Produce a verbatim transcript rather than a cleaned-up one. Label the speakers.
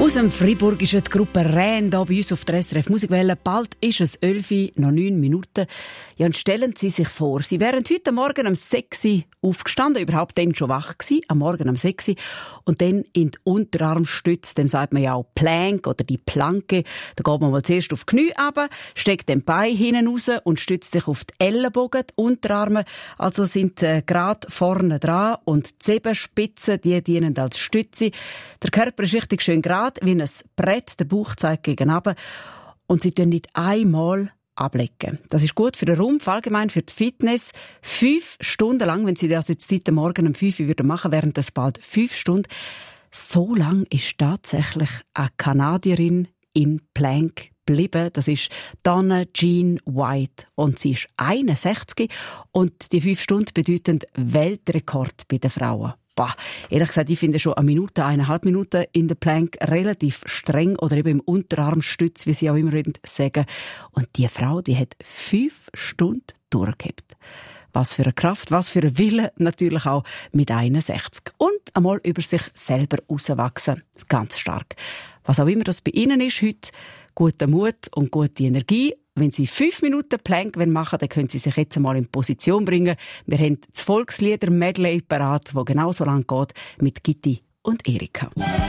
Speaker 1: Aus dem Freiburg ist die Gruppe Rähn hier bei uns auf der S R F Musikwelle. Bald ist es elf Uhr, noch neun Minuten. Ja, und stellen Sie sich vor, Sie wären heute Morgen um sechs Uhr aufgestanden, überhaupt dann schon wach gewesen, am Morgen um sechs Uhr, und dann in die Unterarmstütze, dem sagt man ja auch Plank oder die Planke. Da geht man mal zuerst auf die Knie runter, steckt den Bein hinten raus und stützt sich auf die Ellenbogen, die Unterarme, also sind äh, gerade vorne dran, und die Zehenspitzen, die dienen als Stütze. Der Körper ist richtig schön gerade, wie ein Brett, der Bauch zeigt gegen runter, und sie tun nicht einmal ablecken. Das ist gut für den Rumpf, allgemein für die Fitness. Fünf Stunden lang, wenn Sie das jetzt heute Morgen um fünf Uhr würden machen, wären das bald fünf Stunden. So lang ist tatsächlich eine Kanadierin im Plank geblieben. Das ist Donna Jean White. Und sie ist einundsechzig, und die fünf Stunden bedeuten Weltrekord bei den Frauen. Bah, ehrlich gesagt, ich finde schon eine Minute, eineinhalb Minuten in der Plank relativ streng, oder eben im Unterarmstütz, wie sie auch immer sagen. Und die Frau, die hat fünf Stunden durchgehabt. Was für eine Kraft, was für ein Wille, natürlich auch mit einundsechzig. Und einmal über sich selber rauswachsen. Ganz stark. Was auch immer das bei Ihnen ist heute, guten Mut und gute Energie. Wenn Sie fünf Minuten Plank machen wollen, dann können Sie sich jetzt einmal in Position bringen. Wir haben das Volkslieder Medley parat, das genau so lang geht, mit Gitti und Erika.